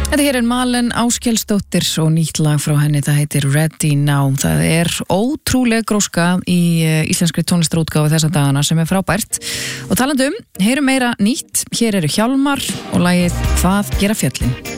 Þetta hér Malen Áskelsdóttir og nýtt lag frá henni, það heitir Ready Now. Það ótrúleg gróska í íslenskri tónlistarútgáfu þessa dagana sem frábært. Og talandi heyrum meira nýtt, hér eru Hjálmar og lagið Hvað gera fjöllin.